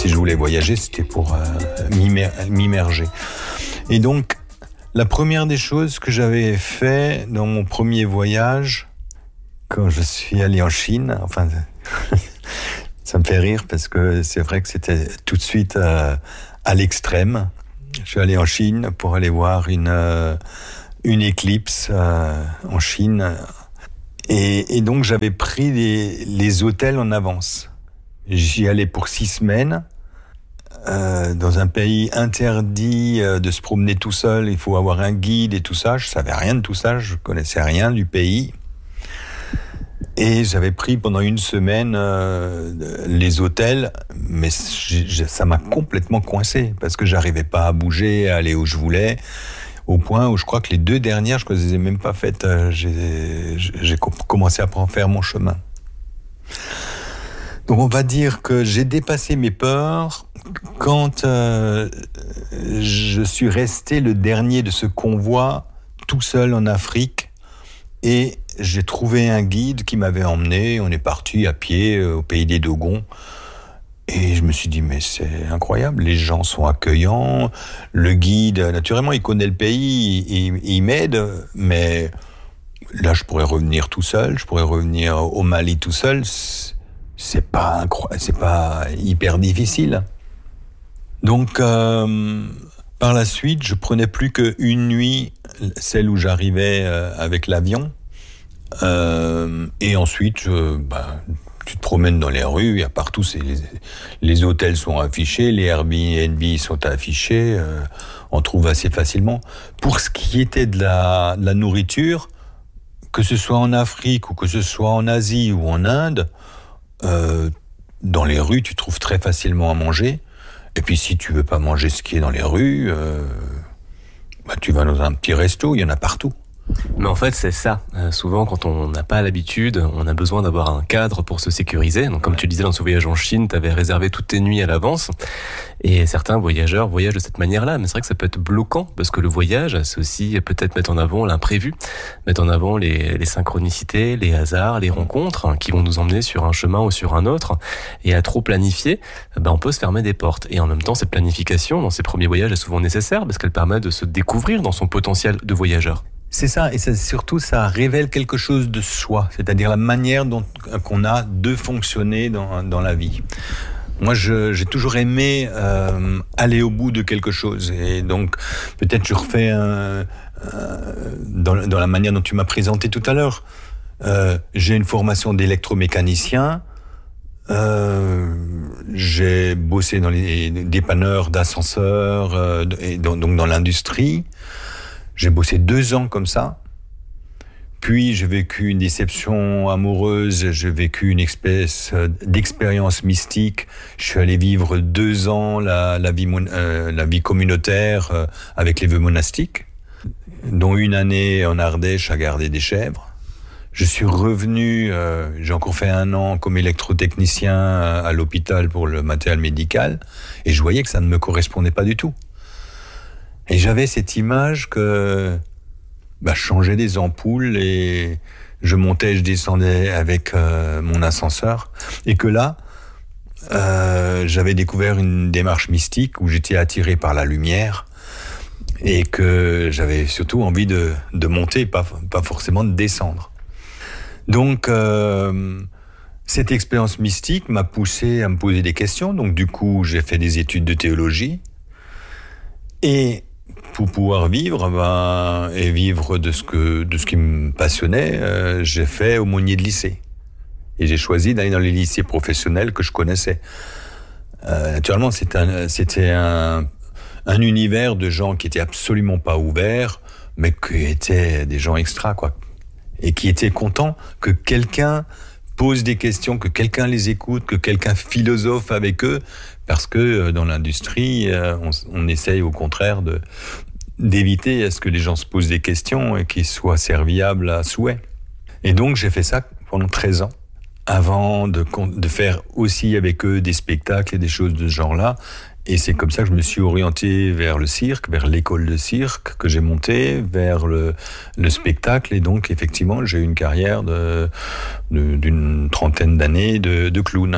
si je voulais voyager, c'était pour m'immerger. Et donc, la première des choses que j'avais fait dans mon premier voyage, quand je suis allé en Chine, enfin, ça me fait rire parce que c'est vrai que c'était tout de suite à l'extrême. Je suis allé en Chine pour aller voir une éclipse en Chine. Et donc, j'avais pris les hôtels en avance. J'y allais pour 6 semaines. Dans un pays interdit de se promener tout seul, il faut avoir un guide et tout ça. Je savais rien de tout ça, je connaissais rien du pays. Et j'avais pris pendant 1 semaine les hôtels, mais ça m'a complètement coincé parce que j'arrivais pas à bouger, à aller où je voulais. Au point où je crois que les 2 dernières, je ne les ai même pas faites. J'ai commencé à faire mon chemin. Donc on va dire que j'ai dépassé mes peurs quand je suis resté le dernier de ce convoi tout seul en Afrique et j'ai trouvé un guide qui m'avait emmené. On est parti à pied au pays des Dogons. Et je me suis dit, mais c'est incroyable, les gens sont accueillants, le guide, naturellement, il connaît le pays, il m'aide, mais là, je pourrais revenir tout seul, je pourrais revenir au Mali tout seul, c'est pas hyper difficile. Donc, par la suite, je prenais plus qu'une nuit, celle où j'arrivais avec l'avion, et ensuite, tu te promènes dans les rues, il y a partout, les hôtels sont affichés, les Airbnb sont affichés, on trouve assez facilement. Pour ce qui était de la nourriture, que ce soit en Afrique ou que ce soit en Asie ou en Inde, dans les rues, tu trouves très facilement à manger. Et puis si tu veux pas manger ce qui est dans les rues, tu vas dans un petit resto, il y en a partout. Mais en fait, c'est ça. Souvent, quand on n'a pas l'habitude, on a besoin d'avoir un cadre pour se sécuriser. Donc, comme tu disais dans ce voyage en Chine, tu avais réservé toutes tes nuits à l'avance. Et certains voyageurs voyagent de cette manière-là. Mais c'est vrai que ça peut être bloquant parce que le voyage, c'est aussi peut-être mettre en avant l'imprévu, mettre en avant les synchronicités, les hasards, les rencontres qui vont nous emmener sur un chemin ou sur un autre. Et à trop planifier, on peut se fermer des portes. Et en même temps, cette planification dans ces premiers voyages est souvent nécessaire parce qu'elle permet de se découvrir dans son potentiel de voyageur. C'est ça, et surtout, ça révèle quelque chose de soi, c'est-à-dire la manière qu'on a de fonctionner dans la vie. Moi, j'ai toujours aimé aller au bout de quelque chose, et donc peut-être je refais dans la manière dont tu m'as présenté tout à l'heure. J'ai une formation d'électromécanicien, j'ai bossé dans les dépanneurs d'ascenseurs, et donc dans l'industrie. J'ai bossé 2 ans comme ça. Puis, j'ai vécu une déception amoureuse. J'ai vécu une espèce d'expérience mystique. Je suis allé vivre 2 ans la vie communautaire avec les vœux monastiques, dont 1 année en Ardèche à garder des chèvres. Je suis revenu, j'ai encore fait 1 an comme électrotechnicien à l'hôpital pour le matériel médical. Et je voyais que ça ne me correspondait pas du tout. Et j'avais cette image que je changeais des ampoules et je montais, je descendais avec mon ascenseur. Et que là, j'avais découvert une démarche mystique où j'étais attiré par la lumière et que j'avais surtout envie de monter, pas forcément de descendre. Donc, cette expérience mystique m'a poussé à me poser des questions. Donc, du coup, j'ai fait des études de théologie. Et pour pouvoir vivre, et vivre de ce qui me passionnait, j'ai fait aumônier de lycée. Et j'ai choisi d'aller dans les lycées professionnels que je connaissais. Naturellement, c'était un univers de gens qui étaient absolument pas ouverts, mais qui étaient des gens extra, quoi. Et qui étaient contents que quelqu'un pose des questions, que quelqu'un les écoute, que quelqu'un philosophe avec eux, parce que dans l'industrie, on essaye au contraire d'éviter à ce que les gens se posent des questions et qu'ils soient serviables à souhait. Et donc j'ai fait ça pendant 13 ans, avant de faire aussi avec eux des spectacles et des choses de ce genre-là. Et c'est comme ça que je me suis orienté vers le cirque, vers l'école de cirque que j'ai montée, vers le spectacle. Et donc, effectivement, j'ai eu une carrière d'une 30aine d'années de clown.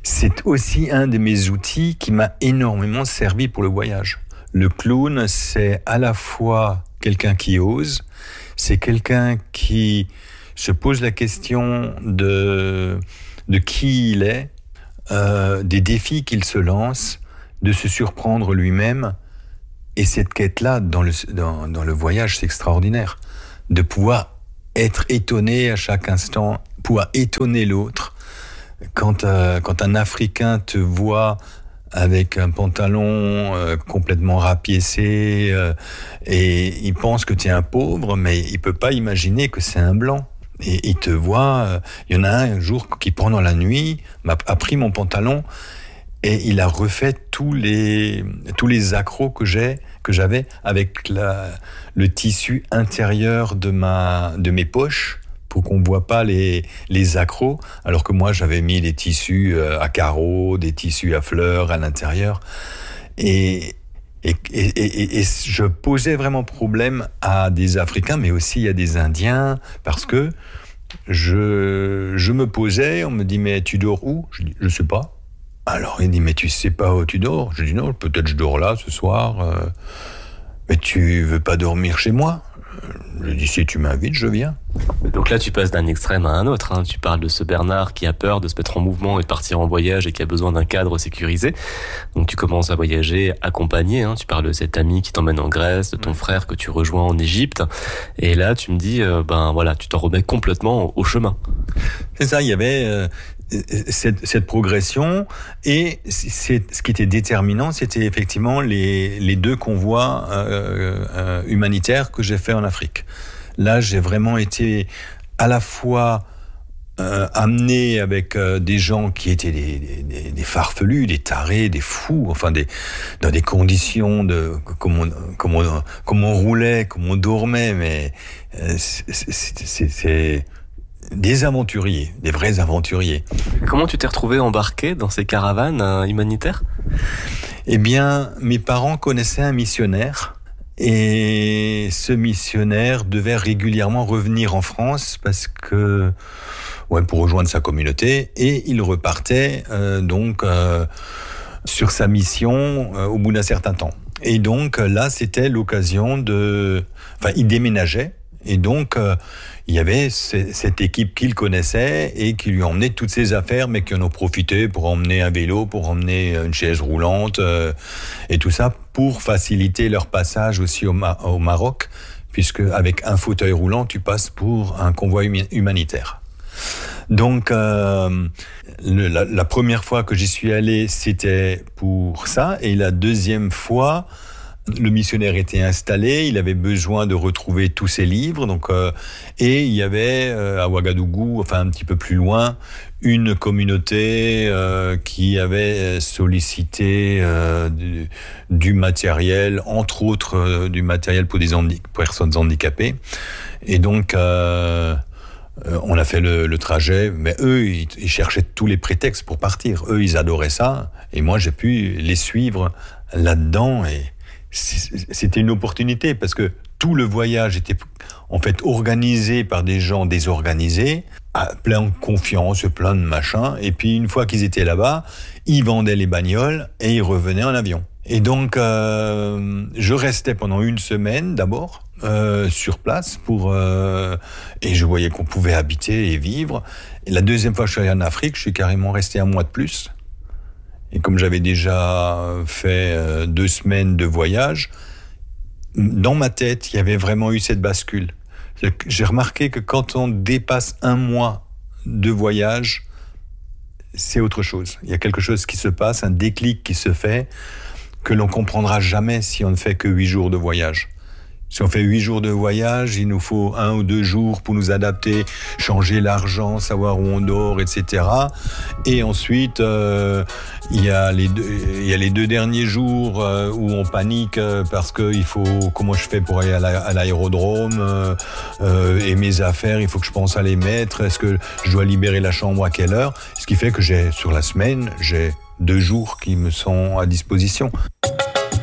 c'est aussi un de mes outils qui m'a énormément servi pour le voyage. Le clown, c'est à la fois quelqu'un qui ose, c'est quelqu'un qui se pose la question de qui il est, des défis qu'il se lance, de se surprendre lui-même. Et cette quête-là, dans le voyage, c'est extraordinaire. De pouvoir être étonné à chaque instant, pouvoir étonner l'autre. Quand un Africain te voit avec un pantalon complètement rapiécé et il pense que tu es un pauvre, mais il peut pas imaginer que c'est un blanc. Et il te voit, il y en a un jour qui pendant la nuit a pris mon pantalon et il a refait tous les accros que j'avais avec le tissu intérieur de mes poches, pour qu'on ne voit pas les accros, alors que moi j'avais mis des tissus à carreaux, des tissus à fleurs à l'intérieur. Et je posais vraiment problème à des Africains, mais aussi à des Indiens, parce que je me posais, on me dit « mais tu dors où ?» Je dis « je sais pas ». Alors il dit « mais tu sais pas où tu dors ?» Je dis « non, peut-être je dors là ce soir, mais tu veux pas dormir chez moi ?» Je dis « si tu m'invites, je viens ». Donc là, tu passes d'un extrême à un autre. Hein. Tu parles de ce Bernard qui a peur de se mettre en mouvement et de partir en voyage et qui a besoin d'un cadre sécurisé. Donc tu commences à voyager accompagné. Hein. Tu parles de cet ami qui t'emmène en Grèce, de ton frère que tu rejoins en Égypte. Et là, tu me dis, tu t'en remets complètement au chemin. C'est ça, il y avait cette progression. Et ce qui était déterminant, c'était effectivement les 2 convois humanitaires que j'ai fait en Afrique. Là, j'ai vraiment été à la fois amené avec des gens qui étaient des farfelus, des tarés, des fous, enfin dans des conditions comme on roulait, comme on dormait, mais c'est des aventuriers, des vrais aventuriers. Comment tu t'es retrouvé embarqué dans ces caravanes humanitaires ? Eh bien, mes parents connaissaient un missionnaire. Et ce missionnaire devait régulièrement revenir en France pour rejoindre sa communauté, et il repartait sur sa mission au bout d'un certain temps. Et donc là, c'était l'occasion il déménageait, et donc il y avait cette équipe qu'il connaissait et qui lui emmenait toutes ses affaires, mais qui en ont profité pour emmener un vélo, pour emmener une chaise roulante, et tout ça pour faciliter leur passage aussi au Maroc, puisque avec un fauteuil roulant, tu passes pour un convoi humanitaire. Donc, la première fois que j'y suis allé, c'était pour ça, et la deuxième fois, le missionnaire était installé, il avait besoin de retrouver tous ses livres, et il y avait à Ouagadougou, enfin un petit peu plus loin, une communauté qui avait sollicité du matériel, entre autres du matériel pour des personnes handicapées, et donc on a fait le trajet, mais eux, ils cherchaient tous les prétextes pour partir. Eux, ils adoraient ça, et moi, j'ai pu les suivre là-dedans, et c'était une opportunité, parce que tout le voyage était en fait organisé par des gens désorganisés, plein de confiance, plein de machins, et puis une fois qu'ils étaient là-bas, ils vendaient les bagnoles et ils revenaient en avion. Et donc, je restais pendant 1 semaine d'abord sur place et je voyais qu'on pouvait habiter et vivre. Et la deuxième fois que je suis allé en Afrique, je suis carrément resté 1 mois de plus. Et comme j'avais déjà fait 2 semaines de voyage, dans ma tête, il y avait vraiment eu cette bascule. J'ai remarqué que quand on dépasse 1 mois de voyage, c'est autre chose. Il y a quelque chose qui se passe, un déclic qui se fait, que l'on comprendra jamais si on ne fait que 8 jours de voyage. Si on fait 8 jours de voyage, il nous faut 1 ou 2 jours pour nous adapter, changer l'argent, savoir où on dort, etc. Et ensuite, il y a les 2 derniers jours où on panique parce que il faut, comment je fais pour aller à l'aérodrome, et mes affaires, il faut que je pense à les mettre. Est-ce que je dois libérer la chambre à quelle heure? Ce qui fait que sur la semaine, j'ai 2 jours qui me sont à disposition.